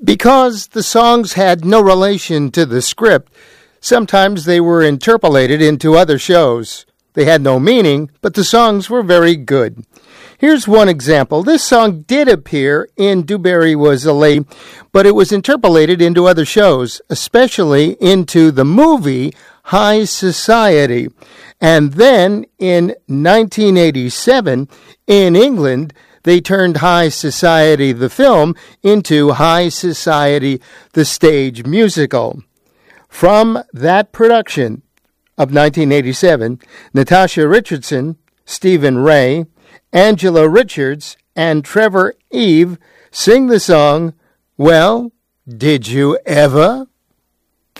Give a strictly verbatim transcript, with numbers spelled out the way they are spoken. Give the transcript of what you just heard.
Because the songs had no relation to the script, sometimes they were interpolated into other shows. They had no meaning, but the songs were very good. Here's one example. This song did appear in Dewberry Was a Lady, but it was interpolated into other shows, especially into the movie High Society. And then in nineteen eighty-seven, in England, they turned High Society, the film, into High Society, the stage musical. From that production of nineteen eighty-seven, Natasha Richardson, Stephen Ray, Angela Richards, and Trevor Eve sing the song, Well, Did You Ever?